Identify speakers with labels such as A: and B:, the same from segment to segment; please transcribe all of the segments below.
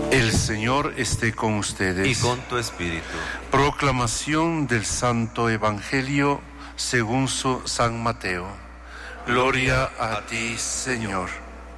A: El Señor esté con ustedes.
B: Y con tu espíritu.
A: Proclamación del Santo Evangelio según San Mateo. Gloria a ti, Señor.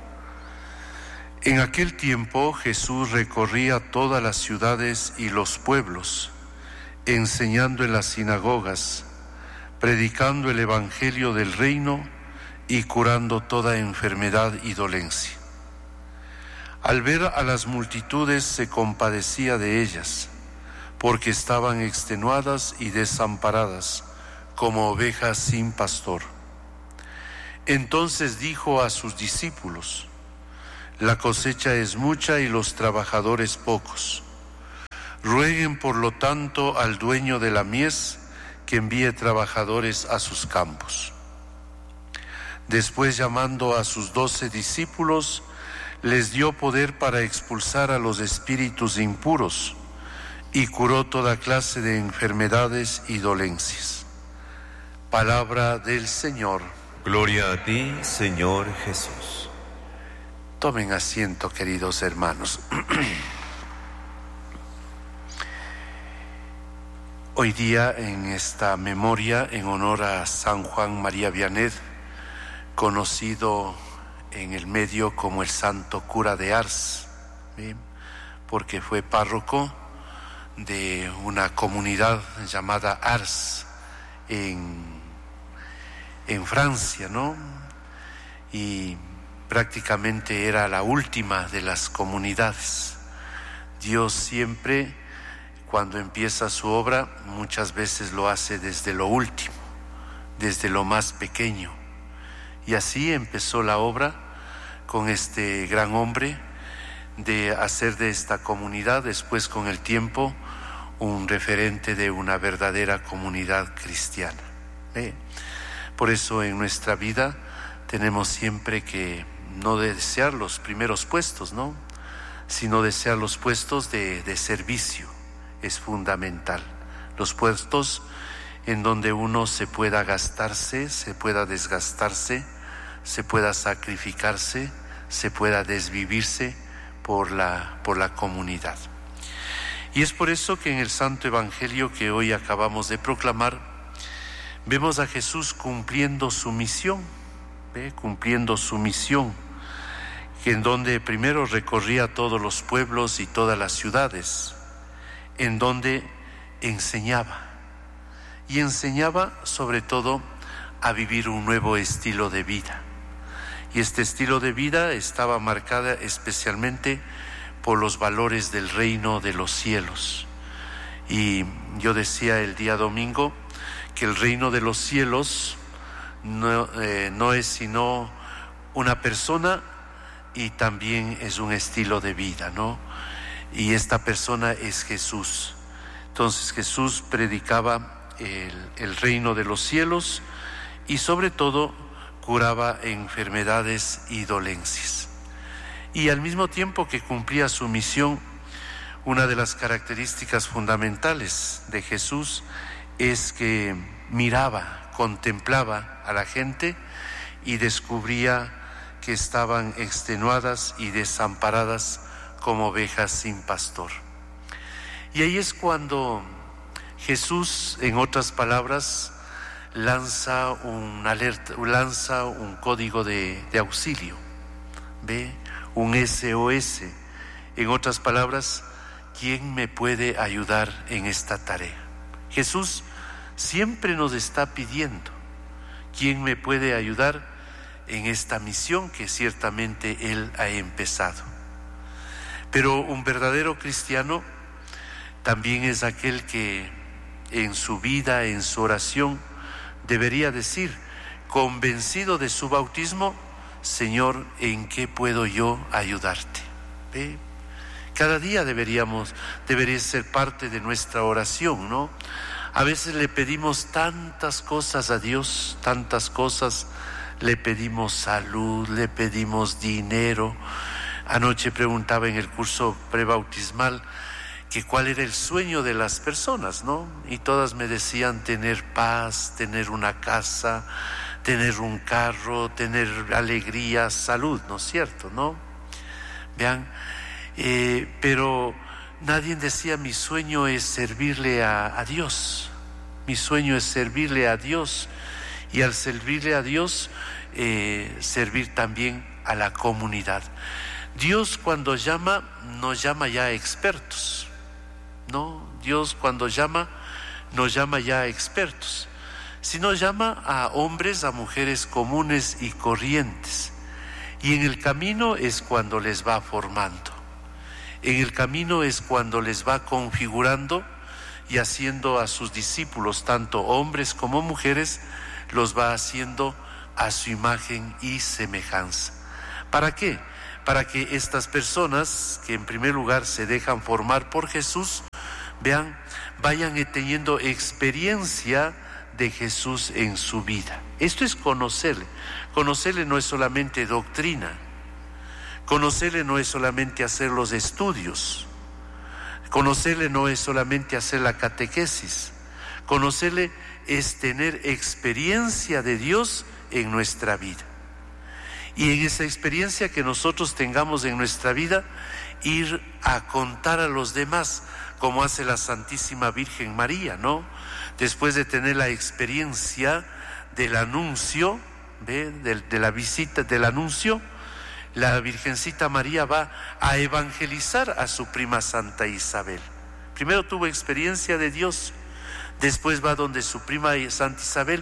A: En aquel tiempo Jesús recorría todas las ciudades y los pueblos, enseñando en las sinagogas, predicando el Evangelio del reino y curando toda enfermedad y dolencia. Al ver a las multitudes se compadecía de ellas, porque estaban extenuadas y desamparadas, como ovejas sin pastor. Entonces dijo a sus discípulos: la cosecha es mucha y los trabajadores pocos. Rueguen por lo tanto al dueño de la mies que envíe trabajadores a sus campos. Después, llamando a sus 12 discípulos, les dio poder para expulsar a los espíritus impuros y curó toda clase de enfermedades y dolencias. Palabra del Señor.
B: Gloria a ti, Señor Jesús.
A: Tomen asiento, queridos hermanos. Hoy día, en esta memoria en honor a San Juan María Vianney, conocido en el medio como el Santo Cura de Ars, ¿sí?, porque fue párroco de una comunidad llamada Ars en Francia, ¿no? Y prácticamente era la última de las comunidades. Dios siempre, cuando empieza su obra, muchas veces lo hace desde lo último, desde lo más pequeño. Y así empezó la obra con este gran hombre de hacer de esta comunidad, después con el tiempo, un referente de una verdadera comunidad cristiana. Por eso en nuestra vida tenemos siempre que no desear los primeros puestos, ¿no?, sino desear los puestos de servicio. Es fundamental. Los puestos en donde uno se pueda gastarse, se pueda desgastarse, se pueda sacrificarse, se pueda desvivirse por la comunidad. Y es por eso que en el Santo Evangelio que hoy acabamos de proclamar, vemos a Jesús cumpliendo su misión, cumpliendo su misión, que en donde primero recorría todos los pueblos y todas las ciudades, en donde enseñaba, y enseñaba sobre todo a vivir un nuevo estilo de vida. Y este estilo de vida estaba marcada especialmente por los valores del reino de los cielos. Y yo decía el día domingo que el reino de los cielos no es sino una persona y también es un estilo de vida, ¿no? Y esta persona es Jesús. Entonces Jesús predicaba el reino de los cielos y sobre todo curaba enfermedades y dolencias. Y al mismo tiempo que cumplía su misión, una de las características fundamentales de Jesús es que miraba, contemplaba a la gente y descubría que estaban extenuadas y desamparadas como ovejas sin pastor. Y ahí es cuando Jesús, en otras palabras, lanza un alerta, lanza un código de auxilio, un SOS. En otras palabras, ¿quién me puede ayudar en esta tarea? Jesús siempre nos está pidiendo, ¿quién me puede ayudar en esta misión que ciertamente Él ha empezado? Pero un verdadero cristiano también es aquel que en su vida, en su oración, debería decir, convencido de su bautismo: Señor, ¿en qué puedo yo ayudarte? Cada día debería ser parte de nuestra oración, ¿no? A veces le pedimos tantas cosas a Dios, tantas cosas, le pedimos salud, le pedimos dinero. Anoche preguntaba en el curso prebautismal que cuál era el sueño de las personas, ¿no? Y todas me decían tener paz, tener una casa, tener un carro, tener alegría, salud, ¿no es cierto?, ¿no? Vean, pero nadie decía: mi sueño es servirle a Dios, mi sueño es servirle a Dios, y al servirle a Dios, servir también a la comunidad. Dios cuando llama, no llama ya expertos, no, Dios cuando llama, no llama ya expertos, sino llama a hombres, a mujeres comunes y corrientes, y en el camino es cuando les va formando, en el camino es cuando les va configurando y haciendo a sus discípulos, tanto hombres como mujeres, los va haciendo a su imagen y semejanza. ¿Para qué? Para que estas personas que en primer lugar se dejan formar por Jesús, vayan teniendo experiencia de Jesús en su vida. Esto es conocerle. Conocerle no es solamente doctrina, conocerle no es solamente hacer los estudios, conocerle no es solamente hacer la catequesis, conocerle es tener experiencia de Dios en nuestra vida. Y en esa experiencia que nosotros tengamos en nuestra vida, ir a contar a los demás, como hace la Santísima Virgen María, ¿no? Después de tener la experiencia del anuncio, de la visita del anuncio, la Virgencita María va a evangelizar a su prima Santa Isabel. Primero tuvo experiencia de Dios, después va donde su prima Santa Isabel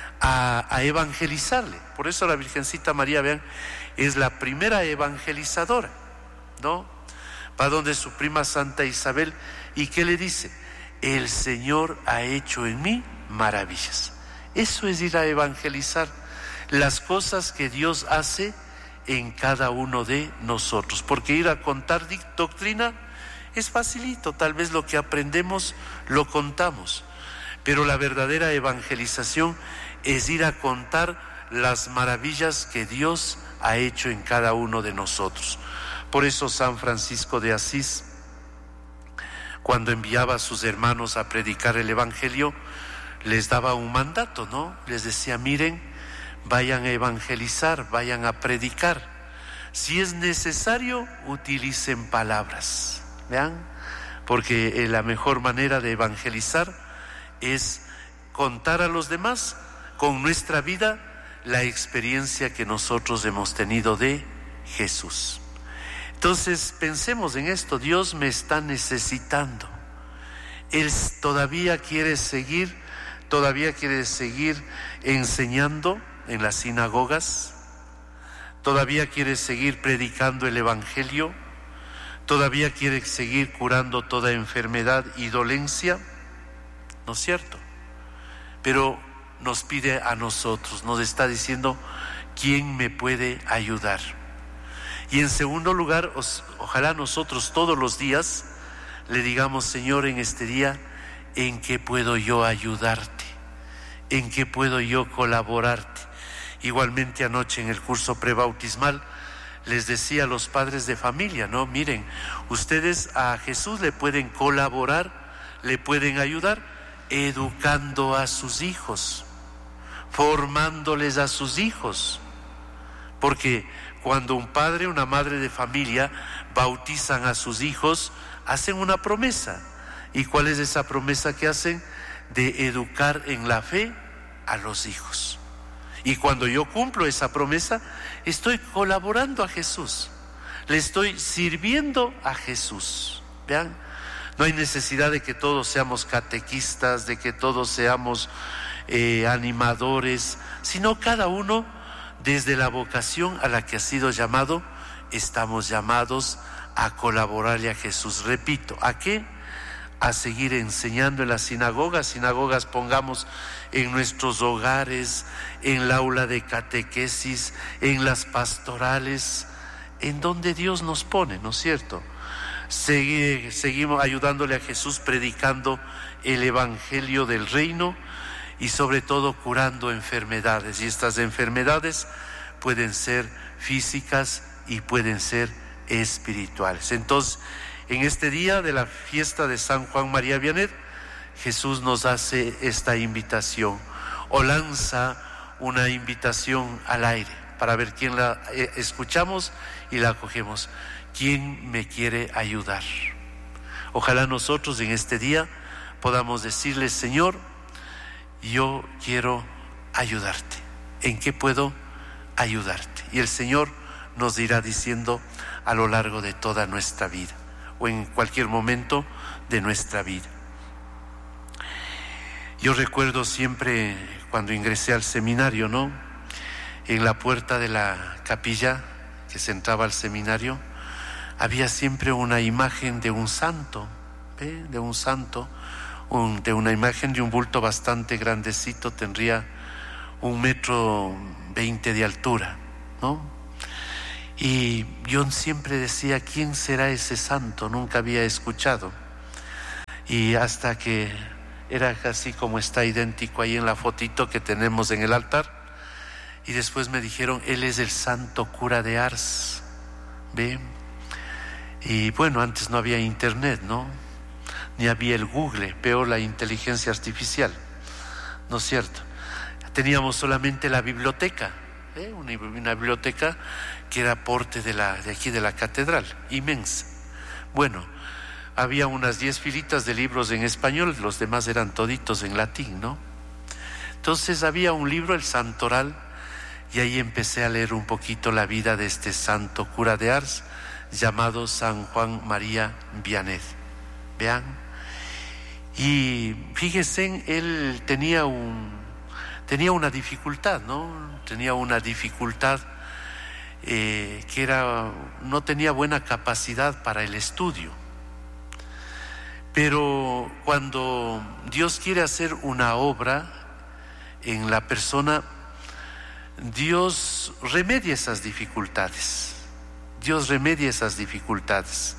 A: a evangelizarle. Por eso la Virgencita María, vean, es la primera evangelizadora, ¿no? Va donde su prima Santa Isabel, ¿y qué le dice? El Señor ha hecho en mí maravillas. Eso es ir a evangelizar las cosas que Dios hace en cada uno de nosotros, porque ir a contar doctrina es facilito, tal vez lo que aprendemos lo contamos, pero la verdadera evangelización es ir a contar las maravillas que Dios ha hecho en cada uno de nosotros. Por eso San Francisco de Asís, cuando enviaba a sus hermanos a predicar el Evangelio, les daba un mandato, ¿no? Les decía: miren, vayan a evangelizar, vayan a predicar. Si es necesario, utilicen palabras, ¿vean? Porque la mejor manera de evangelizar es contar a los demás con nuestra vida la experiencia que nosotros hemos tenido de Jesús. Entonces pensemos en esto: Dios me está necesitando. Él todavía quiere seguir enseñando en las sinagogas, todavía quiere seguir predicando el Evangelio, todavía quiere seguir curando toda enfermedad y dolencia, ¿no es cierto? Pero nos pide a nosotros, nos está diciendo: ¿quién me puede ayudar? Y en segundo lugar, ojalá nosotros todos los días le digamos: Señor, en este día, ¿en qué puedo yo ayudarte? ¿En qué puedo yo colaborarte? Igualmente anoche en el curso prebautismal les decía a los padres de familia, ¿no? Miren, ustedes a Jesús le pueden colaborar, le pueden ayudar educando a sus hijos, formándoles a sus hijos, porque cuando un padre, una madre de familia bautizan a sus hijos, hacen una promesa. ¿Y cuál es esa promesa que hacen? De educar en la fe a los hijos. Y cuando yo cumplo esa promesa, estoy colaborando a Jesús, le estoy sirviendo a Jesús. Vean, no hay necesidad de que todos seamos catequistas, de que todos seamos animadores, sino cada uno desde la vocación a la que ha sido llamado. Estamos llamados a colaborarle a Jesús. Repito, ¿a qué? A seguir enseñando en las sinagogas. Sinagogas pongamos en nuestros hogares, en el aula de catequesis, en las pastorales, en donde Dios nos pone, ¿no es cierto? Seguimos ayudándole a Jesús, predicando el Evangelio del Reino y sobre todo curando enfermedades. Y estas enfermedades pueden ser físicas y pueden ser espirituales. Entonces, en este día de la fiesta de San Juan María Vianney, Jesús nos hace esta invitación, o lanza una invitación al aire, para ver quién la escuchamos y la acogemos. ¿quién me quiere ayudar? Ojalá nosotros en este día podamos decirle: Señor, yo quiero ayudarte. ¿En qué puedo ayudarte? Y el Señor nos irá diciendo a lo largo de toda nuestra vida, o en cualquier momento de nuestra vida. Yo recuerdo siempre cuando ingresé al seminario, ¿no? En la puerta de la capilla que se entraba al seminario, había siempre una imagen de un santo, de un santo, de una imagen de un bulto bastante grandecito, tendría 1,20 m de altura, ¿no? Y yo siempre decía: ¿quién será ese santo? Nunca había escuchado. Y hasta que era casi como está idéntico ahí en la fotito que tenemos en el altar. Y después me dijeron: él es el santo cura de Ars, ¿ve? Y bueno, antes no había internet, ¿no? Ni había el Google, peor la inteligencia artificial, ¿no es cierto? Teníamos solamente la biblioteca, una biblioteca que era aporte de aquí de la catedral, inmensa. Bueno, había unas 10 filitas de libros en español, los demás eran toditos en latín, ¿no? Entonces había un libro, el Santoral, y ahí empecé a leer un poquito la vida de este santo cura de Ars, llamado San Juan María Vianney. Vean, y fíjense, él tenía una dificultad, ¿no? Tenía una dificultad que no tenía buena capacidad para el estudio. Pero cuando Dios quiere hacer una obra en la persona, Dios remedia esas dificultades. Dios remedia esas dificultades.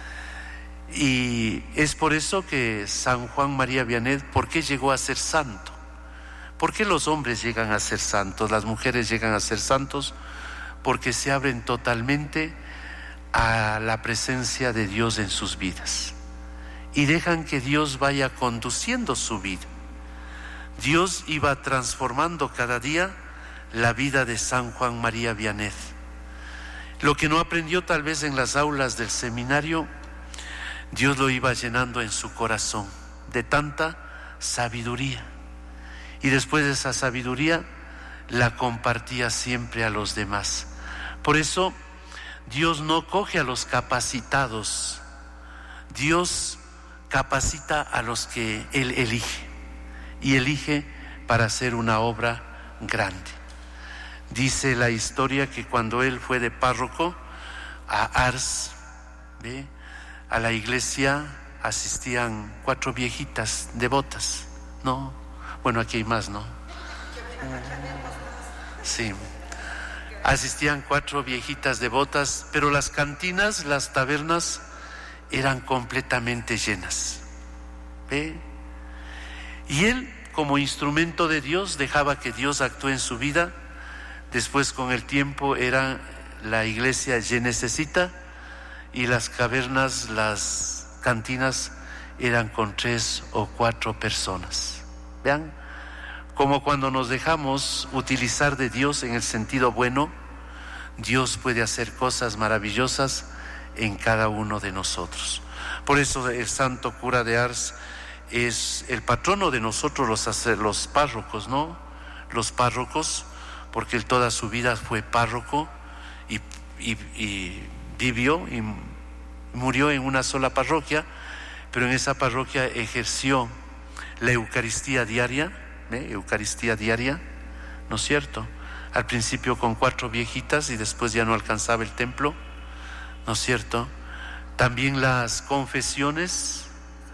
A: Y es por eso que San Juan María Vianney, ¿por qué llegó a ser santo? ¿Por qué los hombres llegan a ser santos? Las mujeres llegan a ser santos porque se abren totalmente a la presencia de Dios en sus vidas y dejan que Dios vaya conduciendo su vida. Dios iba transformando cada día la vida de San Juan María Vianney. Lo que no aprendió tal vez en las aulas del seminario, Dios lo iba llenando en su corazón de tanta sabiduría. Y después de esa sabiduría la compartía siempre a los demás. Por eso Dios no coge a los capacitados, Dios capacita a los que Él elige, y elige para hacer una obra grande. Dice la historia que cuando él fue de párroco a Ars, ¿ve?, a la iglesia asistían 4 viejitas devotas, ¿no? Bueno, aquí hay más, ¿no? Sí, asistían 4 viejitas devotas, pero las cantinas, las tabernas eran completamente llenas, ¿ve? Y él, como instrumento de Dios, dejaba que Dios actúe en su vida. Después, con el tiempo, era la iglesia llenecita y las cavernas, las cantinas eran con 3 o 4 personas. Vean, como cuando nos dejamos utilizar de Dios en el sentido bueno, Dios puede hacer cosas maravillosas en cada uno de nosotros. Por eso el santo cura de Ars es el patrono de nosotros los párrocos, ¿no? Los párrocos, porque él toda su vida fue párroco y vivió y murió en una sola parroquia, pero en esa parroquia ejerció la Eucaristía diaria, ¿no es cierto? Al principio con 4 viejitas y después ya no alcanzaba el templo, ¿no es cierto? También las confesiones,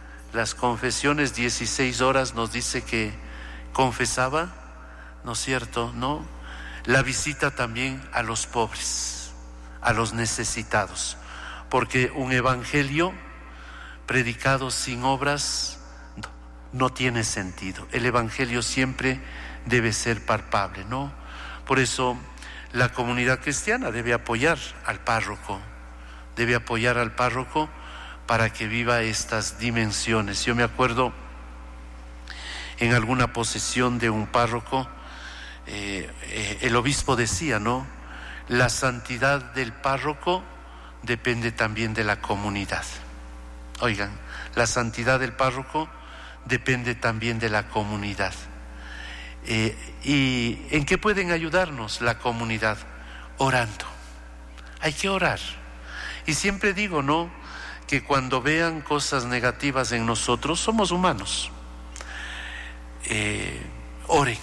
A: 16 horas nos dice que confesaba, ¿no es cierto? ¿No? La visita también a los pobres, a los necesitados, porque un evangelio predicado sin obras no tiene sentido. El evangelio siempre debe ser palpable, ¿no? Por eso la comunidad cristiana debe apoyar al párroco, para que viva estas dimensiones. Yo me acuerdo en alguna posesión de un párroco, el obispo decía, ¿no? La santidad del párroco depende también de la comunidad. Oigan, la santidad del párroco depende también de la comunidad. ¿Y en qué pueden ayudarnos la comunidad? Orando. Hay que orar. Y siempre digo, ¿no?, que cuando vean cosas negativas en nosotros, somos humanos. Oren.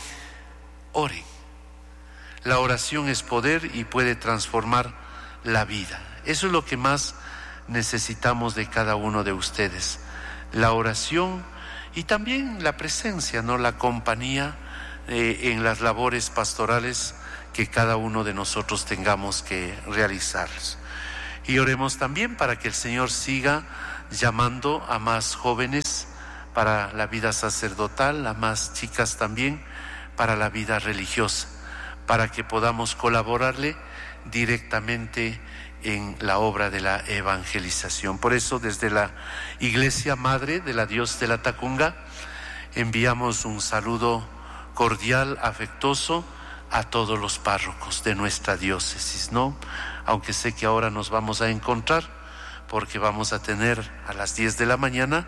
A: La oración es poder y puede transformar la vida. Eso es lo que más necesitamos de cada uno de ustedes. La oración y también la presencia, ¿no?, la compañía en las labores pastorales que cada uno de nosotros tengamos que realizar. Y oremos también para que el Señor siga llamando a más jóvenes para la vida sacerdotal, a más chicas también para la vida religiosa, para que podamos colaborarle directamente en la obra de la evangelización. Por eso, desde la Iglesia Madre de la Dios de la Tacunga, enviamos un saludo cordial, afectuoso a todos los párrocos de nuestra diócesis, ¿no? Aunque sé que ahora nos vamos a encontrar, porque vamos a tener a las 10 de la mañana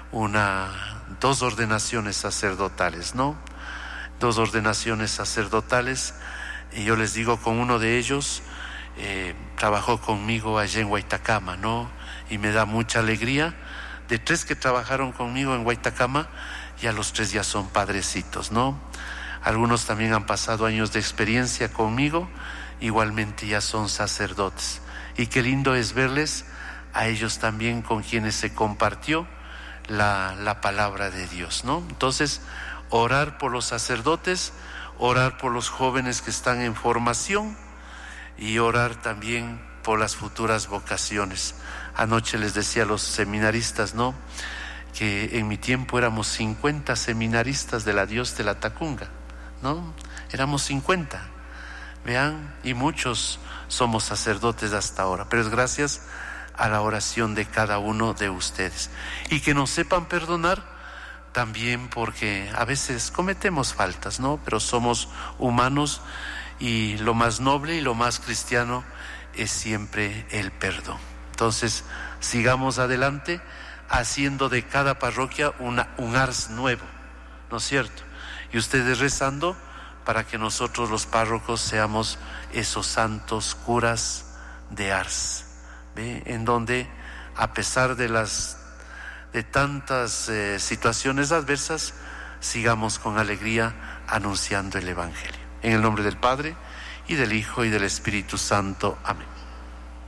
A: dos ordenaciones sacerdotales, ¿no? 2 ordenaciones sacerdotales, y yo les digo, con uno de ellos trabajó conmigo allá en Huaytacama, ¿no? Y me da mucha alegría. De 3 que trabajaron conmigo en Huaytacama, ya los 3 ya son padrecitos, ¿no? Algunos también han pasado años de experiencia conmigo, igualmente ya son sacerdotes. Y qué lindo es verles a ellos también, con quienes se compartió la palabra de Dios, ¿no? Entonces, orar por los sacerdotes, orar por los jóvenes que están en formación y orar también por las futuras vocaciones. Anoche les decía a los seminaristas, ¿no?, que en mi tiempo éramos 50 seminaristas de la Dios de la Tacunga, ¿no? Éramos 50, vean, y muchos somos sacerdotes hasta ahora, pero es gracias a la oración de cada uno de ustedes. Y que nos sepan perdonar también, porque a veces cometemos faltas, ¿no? Pero somos humanos y lo más noble y lo más cristiano es siempre el perdón. Entonces, sigamos adelante haciendo de cada parroquia un ars nuevo, ¿no es cierto? Y ustedes rezando para que nosotros los párrocos seamos esos santos curas de ars, ¿ve? En donde, a pesar de tantas situaciones adversas, sigamos con alegría anunciando el Evangelio. En el nombre del Padre, y del Hijo, y del Espíritu Santo. Amén.